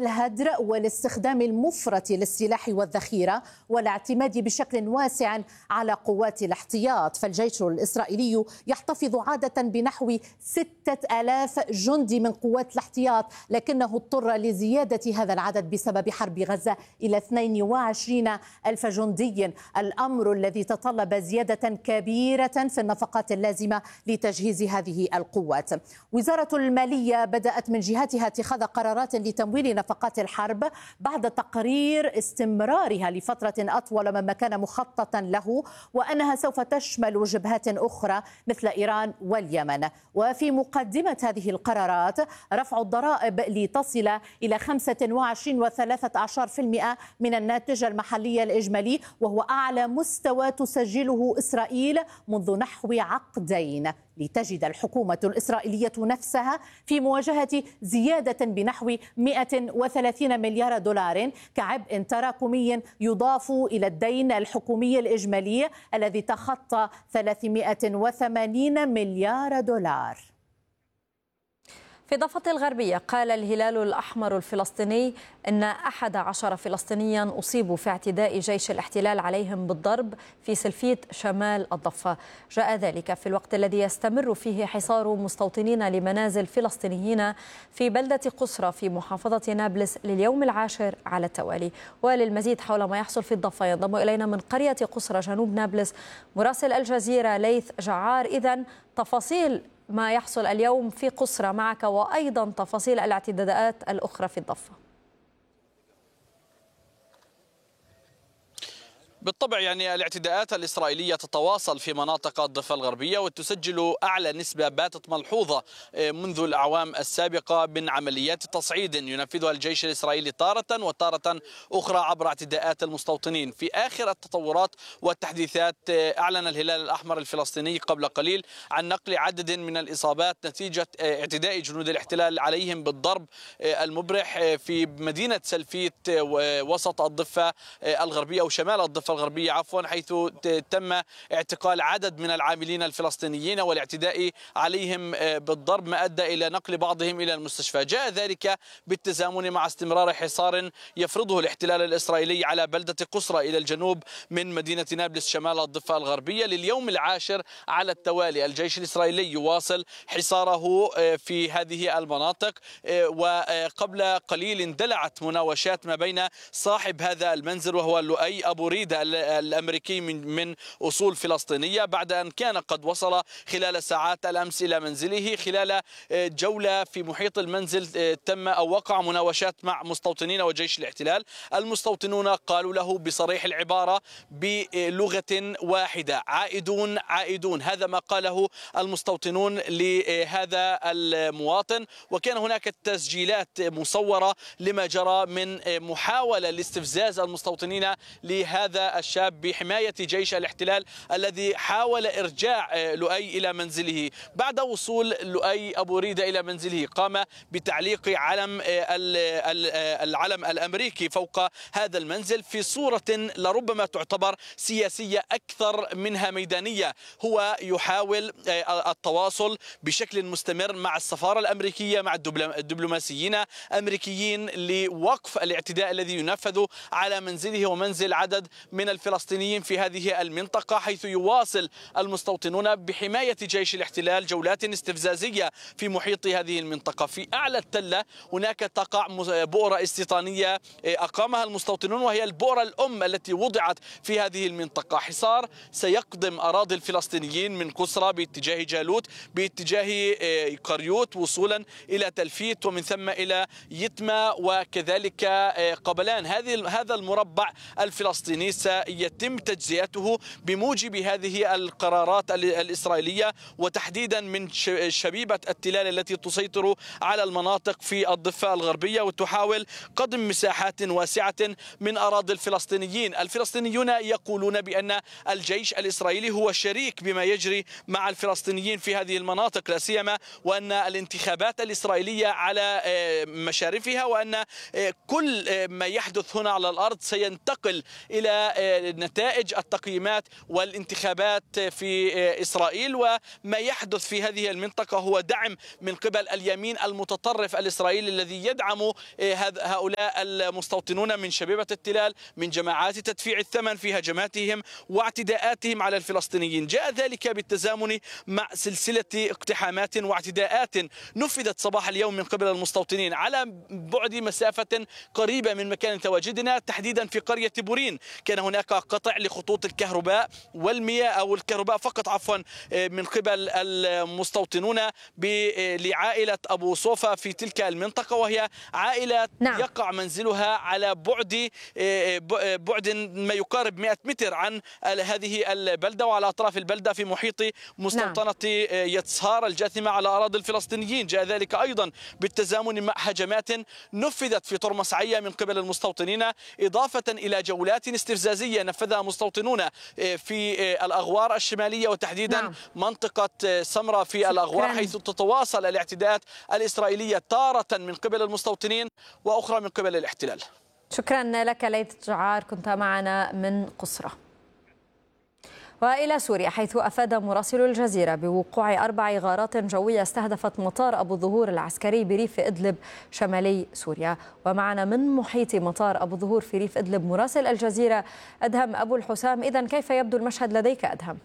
الهدر والاستخدام المفرط للسلاح والذخيرة والاعتماد بشكل واسع على قوات الاحتياط. فالجيش الإسرائيلي يحتفظ عادة بنحو 6000 جندي من قوات الاحتياط، لكنه اضطر لزيادة هذا العدد بسبب حرب غزة إلى 22 ألف جندي، الأمر الذي تطلب زيادة كبيرة في النفقات اللازمة لتجهيز هذه القوات. وزارة المالية بدأت من جهتها اتخاذ قرارات لتمويل نفقات الحرب بعد تقرير استمرارها لفترة أطول مما كان مخططا له، وأنها سوف تشمل جبهات أخرى مثل إيران واليمن. وفي مقدمة هذه القرارات رفع الضرائب لتصل إلى 25.13% من الناتج المحلي الإجمالي، وهو أعلى مستوى تسجله إسرائيل منذ نحو عقدين، لتجد الحكومة الإسرائيلية نفسها في مواجهة زيادة بنحو 130 مليار دولار كعبء تراكمي يضاف إلى الدين الحكومي الإجمالي الذي تخطى 380 مليار دولار. في ضفة الغربية قال الهلال الأحمر الفلسطيني أن 11 فلسطينيا أصيبوا في اعتداء جيش الاحتلال عليهم بالضرب في سلفيت شمال الضفة. جاء ذلك في الوقت الذي يستمر فيه حصار مستوطنين لمنازل فلسطينيين في بلدة قصرى في محافظة نابلس لليوم العاشر على التوالي. وللمزيد حول ما يحصل في الضفة ينضم إلينا من قرية قصرى جنوب نابلس مراسل الجزيرة ليث جعار. إذن تفاصيل ما يحصل اليوم في قصرى معك، وأيضا تفاصيل الاعتداءات الأخرى في الضفة. بالطبع الاعتداءات الإسرائيلية تتواصل في مناطق الضفة الغربية وتسجل أعلى نسبة باتت ملحوظة منذ الأعوام السابقة من عمليات تصعيد ينفذها الجيش الإسرائيلي تارة وتارة أخرى عبر اعتداءات المستوطنين. في آخر التطورات والتحديثات أعلن الهلال الأحمر الفلسطيني قبل قليل عن نقل عدد من الإصابات نتيجة اعتداء جنود الاحتلال عليهم بالضرب المبرح في مدينة سلفيت وسط الضفة الغربية أو شمال الضفة الغربية حيث تم اعتقال عدد من العاملين الفلسطينيين والاعتداء عليهم بالضرب ما أدى إلى نقل بعضهم إلى المستشفى. جاء ذلك بالتزامن مع استمرار حصار يفرضه الاحتلال الإسرائيلي على بلدة قصرى إلى الجنوب من مدينة نابلس شمال الضفة الغربية لليوم العاشر على التوالي. الجيش الإسرائيلي يواصل حصاره في هذه المناطق، وقبل قليل اندلعت مناوشات ما بين صاحب هذا المنزل وهو لؤي أبو ريدة الأمريكي من أصول فلسطينية بعد أن كان قد وصل خلال ساعات الأمس إلى منزله. خلال جولة في محيط المنزل تم أو وقع مناوشات مع مستوطنين وجيش الاحتلال. المستوطنون قالوا له بصريح العبارة بلغة واحدة: عائدون عائدون. هذا ما قاله المستوطنون لهذا المواطن. وكان هناك تسجيلات مصورة لما جرى من محاولة لاستفزاز المستوطنين لهذا الشاب بحماية جيش الاحتلال الذي حاول إرجاع لؤي إلى منزله. بعد وصول لؤي أبو ريدة إلى منزله قام بتعليق العلم الأمريكي فوق هذا المنزل في صورة لربما تعتبر سياسية أكثر منها ميدانية. هو يحاول التواصل بشكل مستمر مع السفارة الأمريكية مع الدبلوماسيين الأمريكيين لوقف الاعتداء الذي ينفذ على منزله ومنزل عدد من الفلسطينيين في هذه المنطقة، حيث يواصل المستوطنون بحماية جيش الاحتلال جولات استفزازية في محيط هذه المنطقة. في أعلى التلة هناك تقع بؤرة استيطانية أقامها المستوطنون، وهي البؤرة الأم التي وضعت في هذه المنطقة. حصار سيقدم أراضي الفلسطينيين من قصرى باتجاه جالوت باتجاه قريوت وصولا إلى تلفيت ومن ثم إلى يتمة وكذلك قبلان. هذا المربع الفلسطيني سيتم تجزئته بموجب هذه القرارات الإسرائيلية، وتحديدا من شبيبة التلال التي تسيطر على المناطق في الضفة الغربية وتحاول قضم مساحات واسعة من أراضي الفلسطينيين. الفلسطينيون يقولون بأن الجيش الإسرائيلي هو شريك بما يجري مع الفلسطينيين في هذه المناطق، لا سيما وأن الانتخابات الإسرائيلية على مشارفها، وأن كل ما يحدث هنا على الأرض سينتقل إلى نتائج التقييمات والانتخابات في إسرائيل. وما يحدث في هذه المنطقة هو دعم من قبل اليمين المتطرف الإسرائيلي الذي يدعم هؤلاء المستوطنون من شبيبة التلال، من جماعات تدفيع الثمن في هجماتهم واعتداءاتهم على الفلسطينيين. جاء ذلك بالتزامن مع سلسلة اقتحامات واعتداءات نفذت صباح اليوم من قبل المستوطنين على بعد مسافة قريبة من مكان تواجدنا، تحديدا في قرية بورين. كان هناك قطع لخطوط الكهرباء والمياه أو الكهرباء فقط عفوا من قبل المستوطنون لعائلة أبو صوفا في تلك المنطقة، وهي عائلة يقع منزلها على بعد ما يقارب 100 متر عن هذه البلدة وعلى أطراف البلدة في محيط مستوطنة يتسهار الجاثمة على أراضي الفلسطينيين. جاء ذلك أيضا بالتزامن مع هجمات نفذت في طرمس عيا من قبل المستوطنين، إضافة إلى جولات استفزازية نفذها مستوطنون في الأغوار الشمالية وتحديدا منطقة سمرة في الأغوار، حيث تتواصل الاعتداءات الإسرائيلية تارة من قبل المستوطنين وأخرى من قبل الاحتلال. شكرا لك ليث جعار، كنت معنا من قصرة. وإلى سوريا، حيث أفاد مراسل الجزيرة بوقوع 4 غارات جوية استهدفت مطار أبو الظهور العسكري بريف إدلب شمالي سوريا. ومعنا من محيط مطار أبو الظهور في ريف إدلب مراسل الجزيرة أدهم أبو الحسام. إذن كيف يبدو المشهد لديك أدهم؟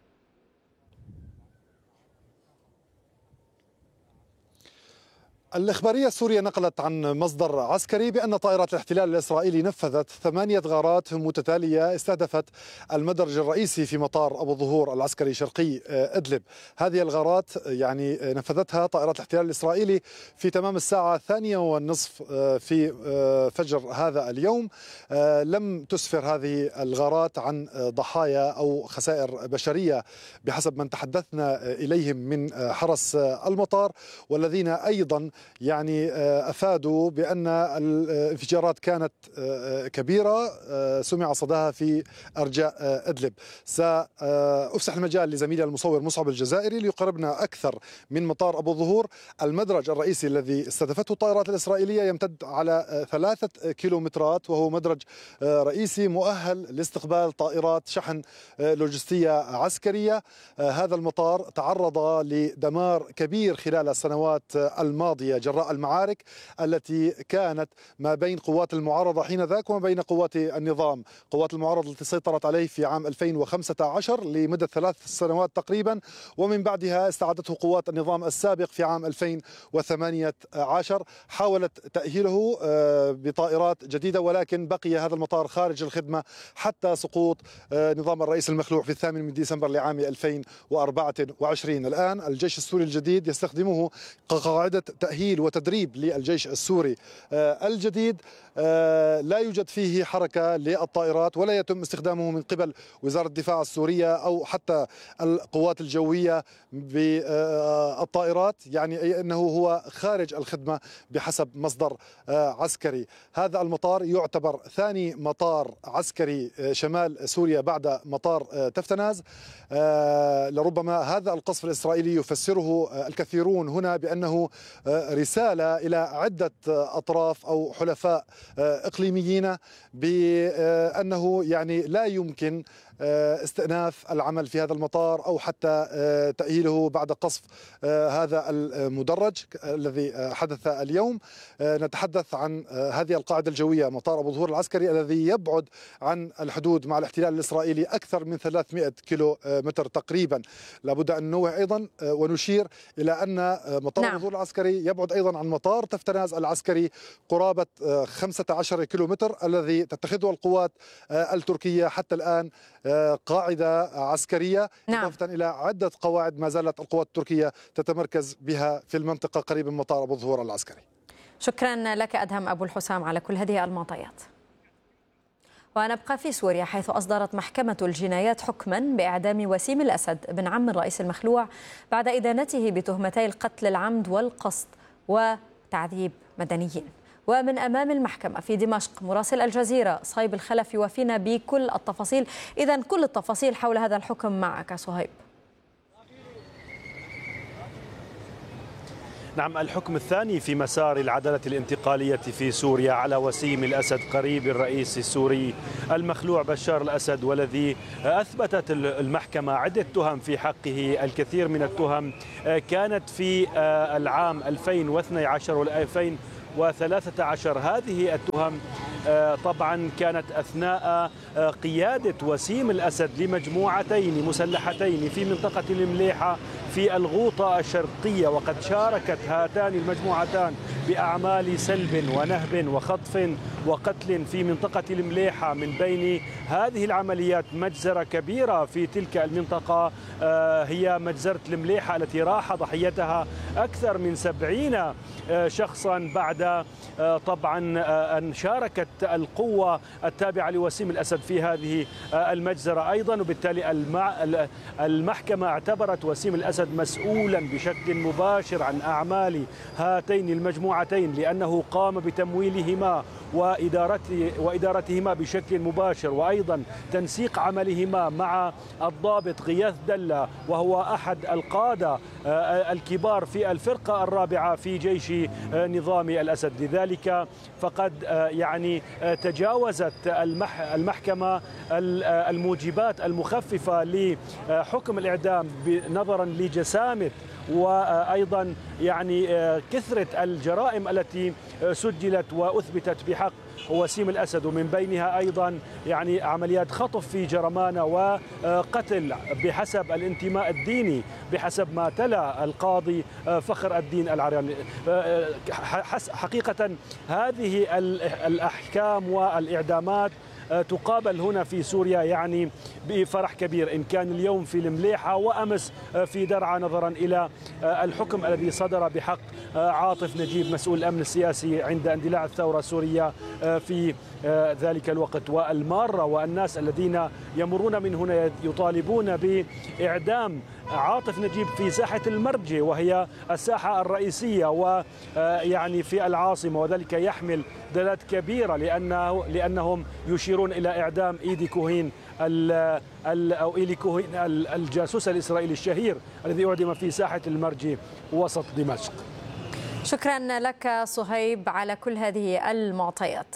الإخبارية السورية نقلت عن مصدر عسكري بأن طائرات الاحتلال الإسرائيلي نفذت 8 غارات متتالية استهدفت المدرج الرئيسي في مطار أبو الظهور العسكري شرقي إدلب. هذه الغارات نفذتها طائرات الاحتلال الإسرائيلي في تمام الساعة 2:30 في فجر هذا اليوم. لم تسفر هذه الغارات عن ضحايا أو خسائر بشرية بحسب من تحدثنا إليهم من حرس المطار، والذين أيضا أفادوا بأن الانفجارات كانت كبيرة سمع صداها في أرجاء إدلب. سأفسح المجال لزميلي المصور مصعب الجزائري ليقربنا أكثر من مطار أبو الظهور. المدرج الرئيسي الذي استهدفته الطائرات الإسرائيلية يمتد على 3 كيلومترات، وهو مدرج رئيسي مؤهل لاستقبال طائرات شحن لوجستية عسكرية. هذا المطار تعرض لدمار كبير خلال السنوات الماضية جراء المعارك التي كانت ما بين قوات المعارضة حينذاك وما بين قوات النظام. قوات المعارضة التي سيطرت عليه في عام 2015 لمدة 3 سنوات تقريبا، ومن بعدها استعادته قوات النظام السابق في عام 2018. حاولت تأهيله بطائرات جديدة، ولكن بقي هذا المطار خارج الخدمة حتى سقوط نظام الرئيس المخلوع في 8 من ديسمبر لعام 2024. الآن الجيش السوري الجديد يستخدمه كقاعدة تأهيل وتدريب للجيش السوري الجديد. لا يوجد فيه حركة للطائرات ولا يتم استخدامه من قبل وزارة الدفاع السورية أو حتى القوات الجوية بالطائرات، يعني أنه هو خارج الخدمة بحسب مصدر عسكري. هذا المطار يعتبر ثاني مطار عسكري شمال سوريا بعد مطار تفتناز. لربما هذا القصف الإسرائيلي يفسره الكثيرون هنا بأنه رسالة إلى عدة أطراف أو حلفاء إقليميين بأنه لا يمكن استئناف العمل في هذا المطار أو حتى تأهيله بعد قصف هذا المدرج الذي حدث اليوم. نتحدث عن هذه القاعدة الجوية مطار أبو الظهور العسكري الذي يبعد عن الحدود مع الاحتلال الإسرائيلي أكثر من 300 كيلو متر تقريبا. لابد أن ننوه أيضا ونشير إلى أن مطار أبو الظهور العسكري يبعد أيضا عن مطار تفتناز العسكري قرابة 15 كيلو متر الذي تتخذه القوات التركية حتى الآن قاعدة عسكرية، إضافة إلى عدة قواعد ما زالت القوات التركية تتمركز بها في المنطقة قريب من مطار أبو الظهور العسكري. شكرا لك أدهم أبو الحسام على كل هذه المعطيات. ونبقى في سوريا، حيث أصدرت محكمة الجنايات حكما بإعدام وسيم الأسد بن عم الرئيس المخلوع بعد إدانته بتهمتي القتل العمد والقصد وتعذيب مدنيين. ومن أمام المحكمة في دمشق مراسل الجزيرة صهيب الخلف يوافينا بكل التفاصيل. إذن كل التفاصيل حول هذا الحكم معك صهيب. نعم، الحكم الثاني في مسار العدالة الانتقالية في سوريا على وسيم الأسد قريب الرئيس السوري المخلوع بشار الأسد، والذي أثبتت المحكمة عدة تهم في حقه. الكثير من التهم كانت في العام 2012 و2013. هذه التهم طبعا كانت أثناء قيادة وسيم الأسد لمجموعتين مسلحتين في منطقة المليحة في الغوطة الشرقية، وقد شاركت هاتان المجموعتان بأعمال سلب ونهب وخطف وقتل في منطقة المليحة. من بين هذه العمليات مجزرة كبيرة في تلك المنطقة هي مجزرة المليحة التي راح ضحيتها أكثر من 70 شخصا بعد طبعا أن شاركت القوة التابعة لوسيم الأسد في هذه المجزرة أيضا. وبالتالي المحكمة اعتبرت وسيم الأسد مسؤولا بشكل مباشر عن أعمال هاتين المجموعتين، لأنه قام بتمويلهما وإدارتهما بشكل مباشر، وأيضا تنسيق عملهما مع الضابط غياث دلة، وهو أحد القادة الكبار في الفرقة الرابعة في جيش نظام الأسد. لذلك فقد يعني تجاوزت المحكمة الموجبات المخففة لحكم الإعدام نظرا لجسامة وأيضا يعني كثرة الجرائم التي سجلت وأثبتت بحق وسيم الأسد، ومن بينها أيضا يعني عمليات خطف في جرمانة وقتل بحسب الانتماء الديني بحسب ما تلا القاضي فخر الدين العرياني. حقيقة هذه الأحكام والإعدامات تقابل هنا في سوريا يعني بفرح كبير، إن كان اليوم في المليحة وأمس في درعا، نظرا إلى الحكم الذي صدر بحق عاطف نجيب مسؤول الأمن السياسي عند اندلاع الثورة السورية في ذلك الوقت. والمارة والناس الذين يمرون من هنا يطالبون بإعدام عاطف نجيب في ساحة المرجي، وهي الساحة الرئيسية ويعني في العاصمة، وذلك يحمل دلالات كبيرة لأنهم يشيرون إلى إعدام إيدي كوهين أو إيلي كوهين الجاسوس الإسرائيلي الشهير الذي أعدم في ساحة المرجي وسط دمشق. شكرا لك صهيب على كل هذه المعطيات.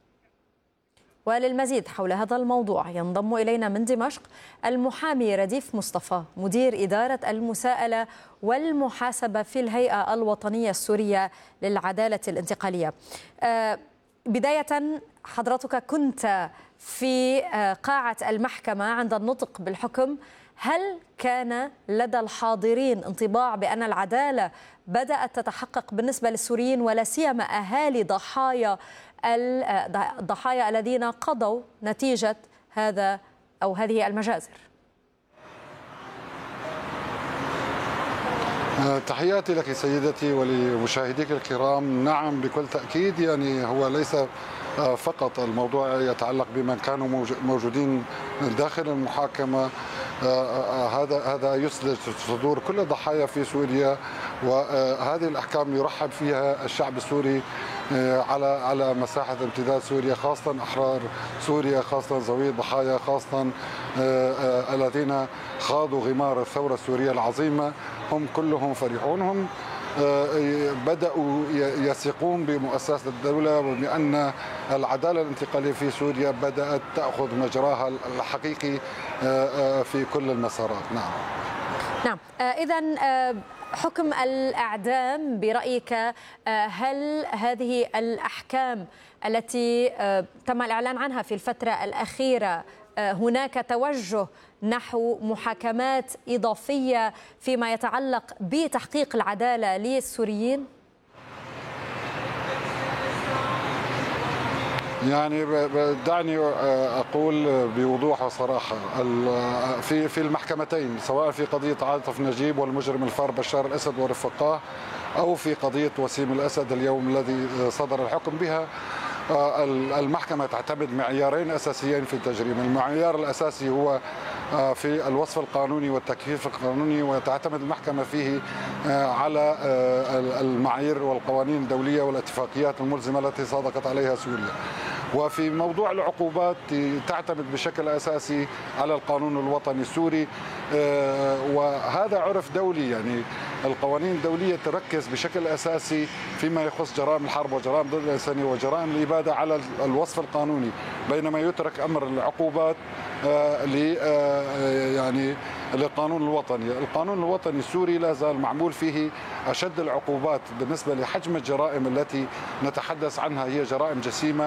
وللمزيد حول هذا الموضوع ينضم إلينا من دمشق المحامي رديف مصطفى، مدير إدارة المساءلة والمحاسبة في الهيئة الوطنية السورية للعدالة الانتقالية. بداية، حضرتك كنت في قاعة المحكمة عند النطق بالحكم، هل كان لدى الحاضرين انطباع بأن العدالة بدأت تتحقق بالنسبة للسوريين ولا سيما أهالي الضحايا الذين قضوا نتيجة هذا أو هذه المجازر؟ تحياتي لك سيدتي ولمشاهديك الكرام. نعم بكل تأكيد، يعني هو ليس فقط الموضوع يتعلق بمن كانوا موجودين داخل المحاكمة، هذا يسلج صدور كل الضحايا في سوريا، وهذه الأحكام يرحب فيها الشعب السوري على مساحة امتداد سوريا، خاصة أحرار سوريا، خاصة ذوي الضحايا، خاصة الذين خاضوا غمار الثورة السورية العظيمة، هم كلهم فرحون. هم بدأوا يثقون بمؤسسات الدولة وبأن العدالة الانتقالية في سوريا بدأت تأخذ مجراها الحقيقي في كل المسارات. نعم. إذن حكم الإعدام برأيك، هل هذه الأحكام التي تم الإعلان عنها في الفترة الأخيرة هناك توجه نحو محاكمات إضافية فيما يتعلق بتحقيق العدالة للسوريين؟ يعني دعني أقول بوضوح وصراحة، في المحكمتين، سواء في قضية عاطف نجيب والمجرم الفار بشار الأسد ورفقاه، أو في قضية وسيم الأسد اليوم الذي صدر الحكم بها، المحكمة تعتمد معيارين أساسيين في التجريم. المعيار الأساسي هو في الوصف القانوني والتكييف القانوني، وتعتمد المحكمة فيه على المعايير والقوانين الدولية والاتفاقيات الملزمة التي صادقت عليها سوريا. وفي موضوع العقوبات تعتمد بشكل أساسي على القانون الوطني السوري، وهذا عرف دولي. يعني القوانين الدولية تركز بشكل أساسي فيما يخص جرائم الحرب وجرائم ضد الإنسانية وجرائم الإبادة على الوصف القانوني، بينما يترك أمر العقوبات يعني للقانون الوطني. القانون الوطني السوري لا زال معمول فيه أشد العقوبات بالنسبة لحجم الجرائم التي نتحدث عنها، هي جرائم جسيمة.